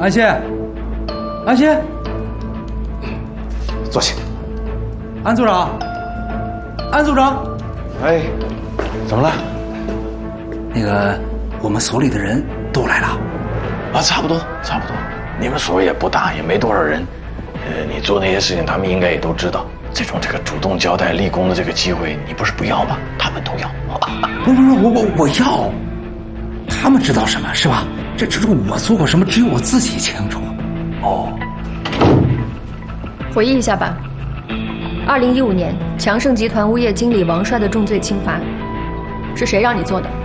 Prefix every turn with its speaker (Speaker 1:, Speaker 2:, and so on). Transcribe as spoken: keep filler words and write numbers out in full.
Speaker 1: 安心，安心，
Speaker 2: 坐下。
Speaker 1: 安组长，安组长，
Speaker 2: 哎，怎么了？
Speaker 1: 那个，我们所里的人都来了。
Speaker 2: 啊，差不多，差不多。你们所也不大，也没多少人。呃，你做那些事情，他们应该也都知道。这种这个主动交代立功的这个机会，你不是不要吗？他们都要。
Speaker 1: 不是不是，我我我要。他们知道什么是吧？这这个我做过什么，只有我自己清楚。
Speaker 2: 哦。
Speaker 3: 回忆一下吧。二零一五年，强盛集团物业经理王帅的重罪轻罚，是谁让你做的？